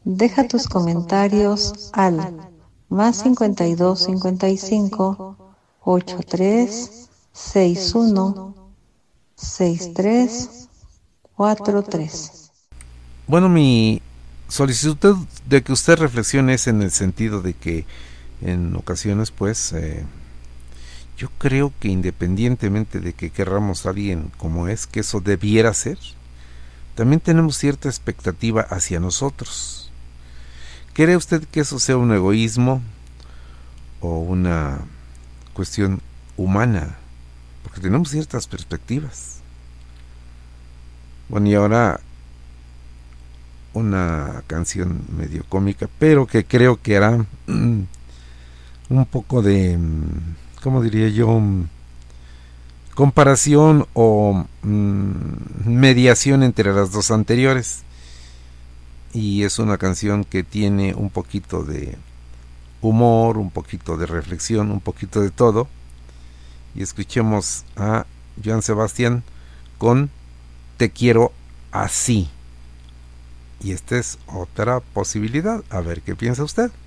Deja tus comentarios al más 52 55 83 61 63 43. Bueno, mi solicitud de que usted reflexione es en el sentido de que en ocasiones, pues, yo creo que independientemente de que querramos a alguien como es, que eso debiera ser, también tenemos cierta expectativa hacia nosotros. ¿Cree usted que eso sea un egoísmo o una cuestión humana? Porque tenemos ciertas perspectivas. Bueno, y ahora una canción medio cómica, pero que creo que hará un poco de, ¿cómo diría yo? Comparación o mediación entre las dos anteriores. Y es una canción que tiene un poquito de humor, un poquito de reflexión, un poquito de todo. Y escuchemos a Joan Sebastián con Te quiero así. Y esta es otra posibilidad. A ver qué piensa usted.